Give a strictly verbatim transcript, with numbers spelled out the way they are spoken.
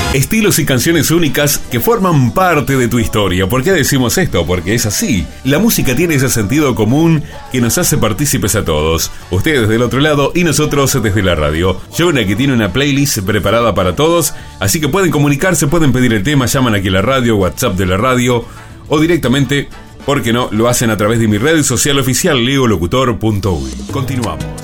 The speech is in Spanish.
Estilos y canciones únicas que forman parte de tu historia. ¿Por qué decimos esto? Porque es así. La música tiene ese sentido común que nos hace partícipes a todos. Ustedes del otro lado y nosotros desde la radio. Jonah, que tiene una playlist preparada para todos, así que pueden comunicarse, pueden pedir el tema, llaman aquí a la radio, WhatsApp de la radio, o directamente, ¿por qué no?, lo hacen a través de mi red social oficial, leo locutor punto uy. Continuamos.